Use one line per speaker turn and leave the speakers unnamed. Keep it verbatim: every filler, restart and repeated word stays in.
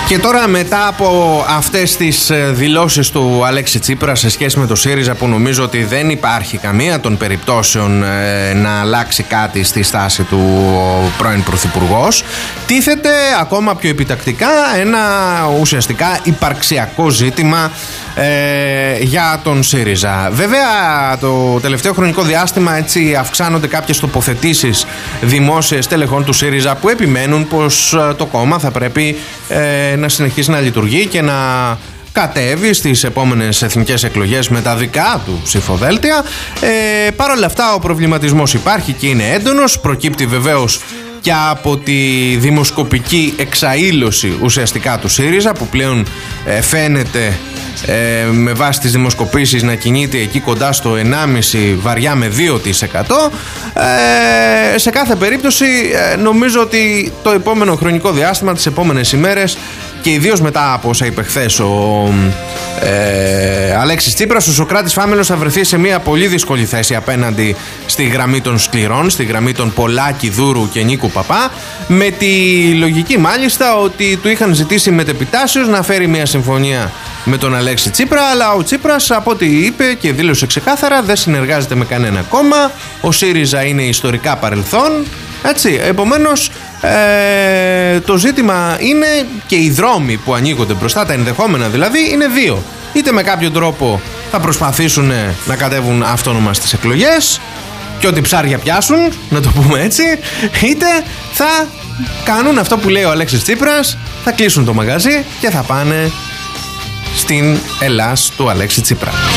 Και τώρα, μετά από αυτές τις δηλώσεις του Αλέξη Τσίπρα σε σχέση με το ΣΥΡΙΖΑ, που νομίζω ότι δεν υπάρχει καμία των περιπτώσεων ε, να αλλάξει κάτι στη στάση του ο πρώην Πρωθυπουργός, τίθεται ακόμα πιο επιτακτικά ένα ουσιαστικά υπαρξιακό ζήτημα ε, για τον ΣΥΡΙΖΑ. Βέβαια, το τελευταίο χρονικό διάστημα έτσι αυξάνονται κάποιες τοποθετήσεις δημόσιες τελεχών του ΣΥΡΙΖΑ που επιμένουν πως ε, το κόμμα θα πρέπει ε, να συνεχίσει να λειτουργεί και να κατέβει στις επόμενες εθνικές εκλογές με τα δικά του ψηφοδέλτια. Ε, Παρ' όλα αυτά, ο προβληματισμός υπάρχει και είναι έντονος. Προκύπτει βεβαίως και από τη δημοσκοπική εξαήλωση ουσιαστικά του ΣΥΡΙΖΑ, που πλέον ε, φαίνεται ε, με βάση τις δημοσκοπήσεις να κινείται εκεί κοντά στο ενάμιση τοις εκατό, βαριά με δύο τοις εκατό. Ε, σε κάθε περίπτωση ε, νομίζω ότι το επόμενο χρονικό διάστημα, τις επόμενες ημέρες, και ιδίως μετά από όσα είπε χθες ο ε, Αλέξης Τσίπρας, ο Σωκράτης Φάμελος θα βρεθεί σε μια πολύ δύσκολη θέση απέναντι στη γραμμή των σκληρών, στη γραμμή των Πολάκη, Δούρου και Νίκου Παπά, με τη λογική μάλιστα ότι του είχαν ζητήσει μετεπιτάσεως να φέρει μια συμφωνία με τον Αλέξη Τσίπρα, αλλά ο Τσίπρας, από ό,τι είπε και δήλωσε ξεκάθαρα, δεν συνεργάζεται με κανένα κόμμα. Ο ΣΥΡΙΖΑ είναι ιστορικά παρελθόν. Έτσι, επομένως ε, το ζήτημα είναι, και οι δρόμοι που ανοίγονται μπροστά, τα ενδεχόμενα δηλαδή, είναι δύο. Είτε με κάποιο τρόπο θα προσπαθήσουν να κατέβουν αυτόνομα στις εκλογές και ό,τι ψάρια πιάσουν, να το πούμε έτσι, είτε θα κάνουν αυτό που λέει ο Αλέξης Τσίπρας, θα κλείσουν το μαγαζί και θα πάνε στην Ελλάς του Αλέξη Τσίπρα.